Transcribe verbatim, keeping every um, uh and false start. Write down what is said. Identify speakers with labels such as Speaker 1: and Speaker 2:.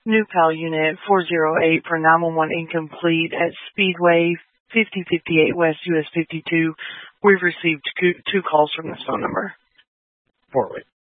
Speaker 1: New Pal Unit four oh eight for nine one one incomplete at Speedway fifty fifty-eight West U S fifty-two. We've received two calls from this phone number.
Speaker 2: Forward.